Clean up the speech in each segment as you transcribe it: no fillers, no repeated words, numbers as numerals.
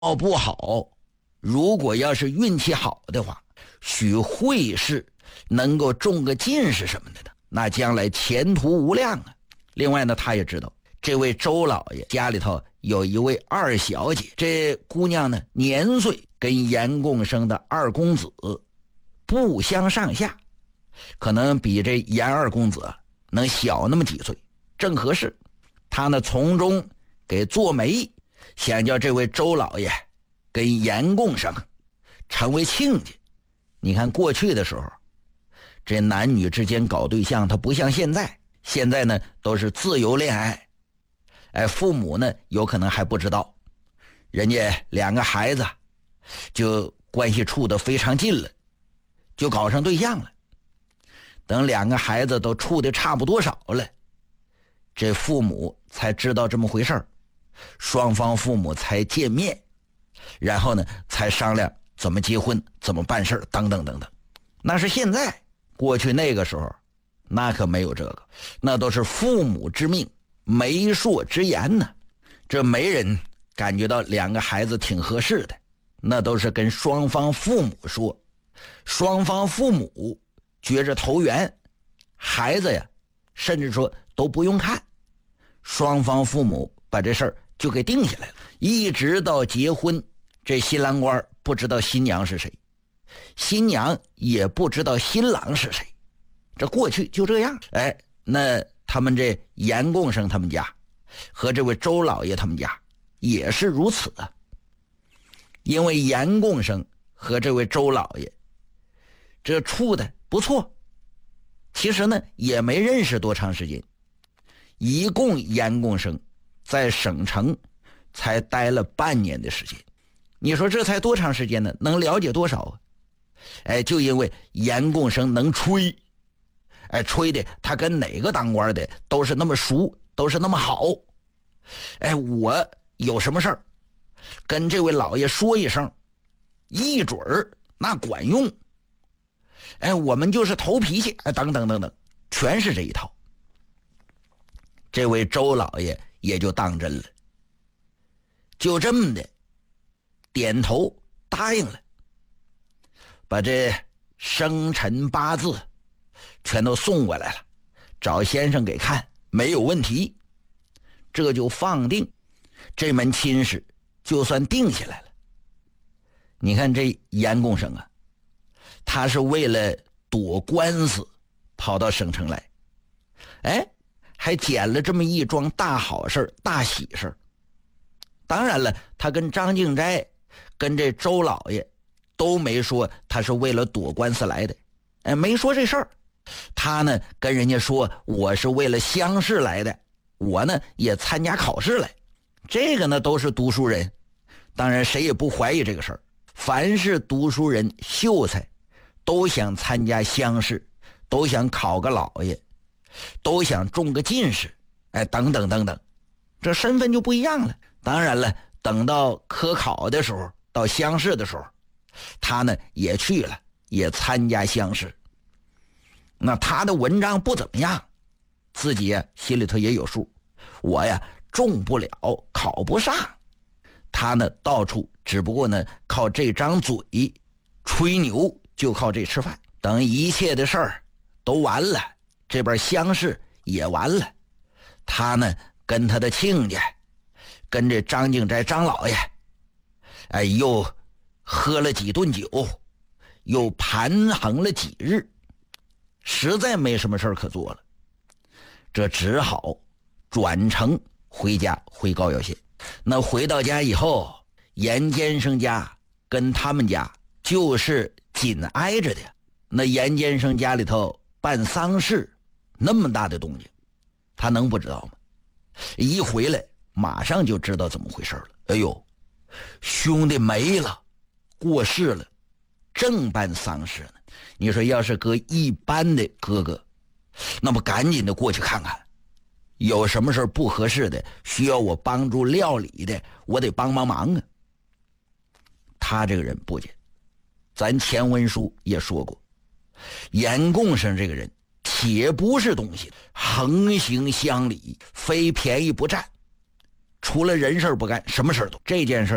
不好，如果要是运气好的话，许会试能够中个进士什么的，那将来前途无量啊。另外呢，他也知道这位周老爷家里头有一位二小姐，这姑娘呢年岁跟严贡生的二公子不相上下，可能比这严二公子能小那么几岁，正合适。他呢从中给做媒，想叫这位周老爷跟严贡生成为亲家。你看过去的时候，这男女之间搞对象，他不像现在呢都是自由恋爱，父母呢有可能还不知道，人家两个孩子就关系处得非常近了，就搞上对象了。等两个孩子都处得差不多少了，这父母才知道这么回事儿，双方父母才见面，然后呢才商量怎么结婚，怎么办事等等等等。那是现在，过去那个时候那可没有这个，那都是父母之命，媒妁之言呢。这媒人感觉到两个孩子挺合适的，那都是跟双方父母说，双方父母觉着投缘，孩子呀甚至说都不用看，双方父母把这事儿就给定下来了。一直到结婚，这新郎官不知道新娘是谁，新娘也不知道新郎是谁，这过去就这样。那他们这严贡生他们家和这位周老爷他们家也是如此啊。因为严贡生和这位周老爷这处的不错，其实呢也没认识多长时间，一共严贡生在省城才待了半年的时间。你说这才多长时间呢？能了解多少啊？就因为严贡生能吹，吹的他跟哪个当官的都是那么熟，都是那么好。我有什么事儿跟这位老爷说一声，一准儿那管用。我们就是头脾气，等等等等，全是这一套。这位周老爷也就当真了，就这么的点头答应了，把这生辰八字全都送过来了，找先生给看，没有问题，这就放定，这门亲事就算定下来了。你看这严贡生啊，他是为了躲官司跑到省城来，还捡了这么一桩大好事，大喜事。当然了，他跟张敬斋跟这周老爷都没说他是为了躲官司来的，没说这事儿。他呢跟人家说，我是为了乡试来的，我呢也参加考试来。这个呢都是读书人，当然谁也不怀疑这个事儿。凡是读书人秀才都想参加乡试，都想考个老爷，都想中个进士，等等等等，这身份就不一样了。当然了，等到科考的时候，到乡试的时候，他呢也去了，也参加乡试。那他的文章不怎么样，自己心里头也有数，我呀中不了，考不上。他呢到处只不过呢靠这张嘴吹牛，就靠这吃饭。等一切的事儿都完了，这边乡试也完了，他呢跟他的亲家，跟这张敬斋张老爷又喝了几顿酒，又盘衡了几日，实在没什么事可做了，这只好转城回家，回高邮县。那回到家以后，严先生家跟他们家就是紧挨着的。那严先生家里头办丧事，那么大的动静，他能不知道吗？一回来马上就知道怎么回事了。哎呦，兄弟没了，过世了，正办丧事呢。你说要是搁一般的哥哥，那么赶紧的过去看看，有什么事不合适的，需要我帮助料理的，我得帮忙啊。他这个人不简，咱前文书也说过，严贡生这个人铁不是东西，横行乡里，非便宜不占，除了人事不干，什么事都。这件事呢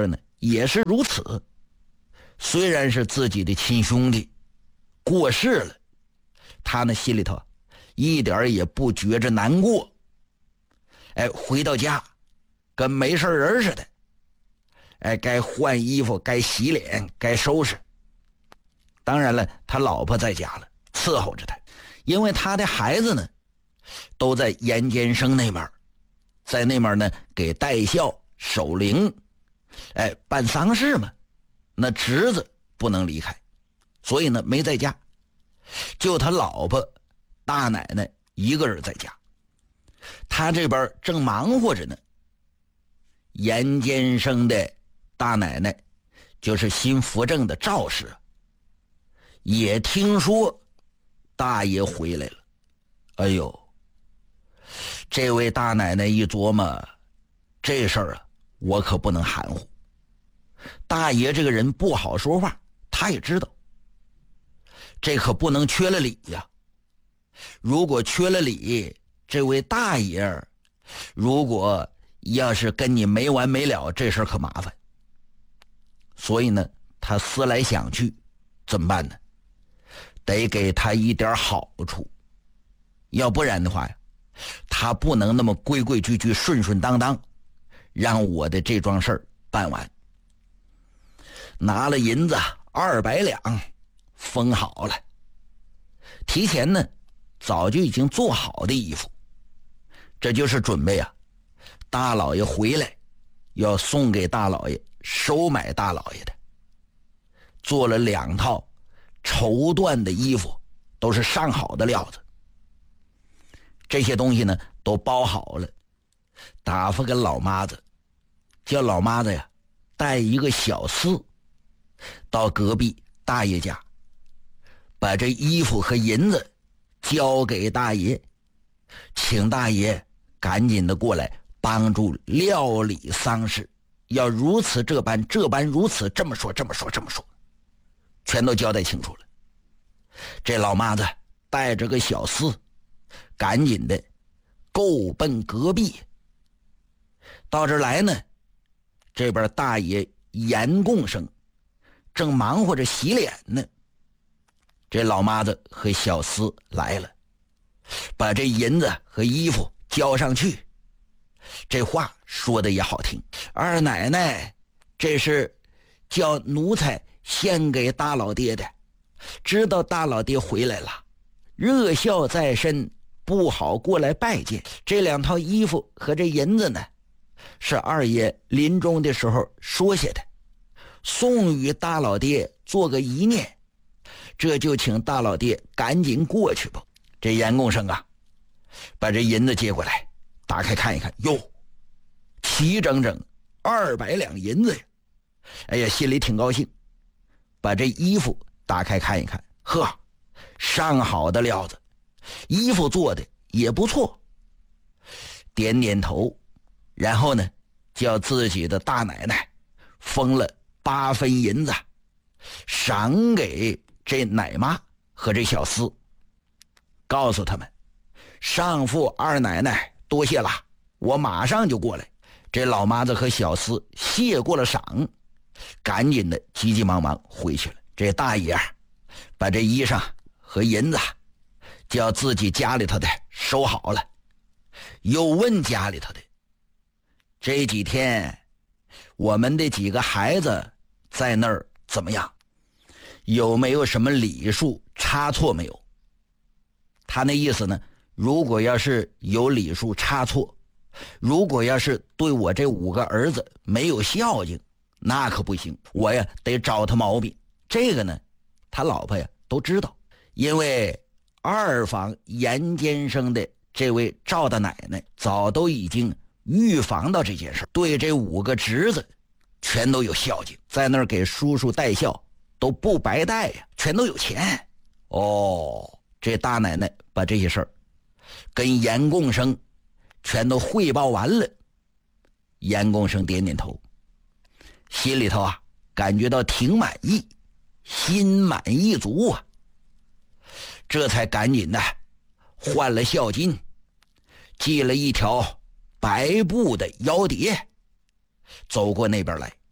也是如此。虽然是自己的亲兄弟过世了，他那心里头一点也不觉着难过。回到家跟没事人似的，该换衣服，该洗脸，该收拾。当然了，他老婆在家了，伺候着他，因为他的孩子呢都在严监生那边，在那边呢给带孝守灵，办丧事嘛，那侄子不能离开，所以呢没在家，就他老婆大奶奶一个人在家。他这边正忙活着呢，严监生的大奶奶就是新扶正的赵氏，也听说大爷回来了。哎呦，这位大奶奶一琢磨，这事儿啊我可不能含糊。大爷这个人不好说话，他也知道，这可不能缺了礼呀。如果缺了礼，这位大爷如果要是跟你没完没了，这事可麻烦。所以呢，他思来想去，怎么办呢？得给他一点好处，要不然的话呀，他不能那么规规矩矩、顺顺当当，让我的这桩事儿办完。拿了银子200两，封好了。提前呢，早就已经做好的衣服，这就是准备啊，大老爷回来要送给大老爷，收买大老爷的。做了2套绸缎的衣服，都是上好的料子。这些东西呢都包好了，打发给老妈子，叫老妈子呀带一个小厮到隔壁大爷家，把这衣服和银子交给大爷，请大爷赶紧的过来帮助料理丧事，要如此这般，这般如此，这么说，全都交代清楚了。这老妈子带着个小厮，赶紧的够奔隔壁。到这儿来呢，这边大爷严共生正忙活着洗脸呢。这老妈子和小厮来了，把这银子和衣服交上去。这话说的也好听，二奶奶这是叫奴才献给大老爹的，知道大老爹回来了，热孝在身，不好过来拜见。这2套衣服和这银子呢，是二爷临终的时候说下的，送与大老爹做个遗念，这就请大老爹赶紧过去吧。这严共生啊，把这银子接过来，打开看一看，哟，齐整整200两银子呀！哎呀，心里挺高兴。把这衣服打开看一看，呵，上好的料子，衣服做的也不错。点点头，然后呢，叫自己的大奶奶封了8分银子，赏给这奶妈和这小厮，告诉他们，上父二奶奶多谢了，我马上就过来。这老妈子和小厮谢过了赏，赶紧的急急忙忙回去了。这大爷把这衣裳和银子叫自己家里头的收好了，又问家里头的，这几天我们的几个孩子在那儿怎么样，有没有什么礼数差错没有？他那意思呢，如果要是有礼数差错，如果要是对我这5个儿子没有孝敬，那可不行，我呀得找他毛病。这个呢，他老婆呀都知道，因为二房严监生的这位赵大奶奶早都已经预防到这件事，对这5个侄子全都有孝敬，在那儿给叔叔带孝都不白带呀，全都有钱。哦，这大奶奶把这些事儿跟严共生全都汇报完了。严共生点点头，心里头啊感觉到挺满意，心满意足啊，这才赶紧的换了孝巾，系了一条白布的腰碟，走过那边来。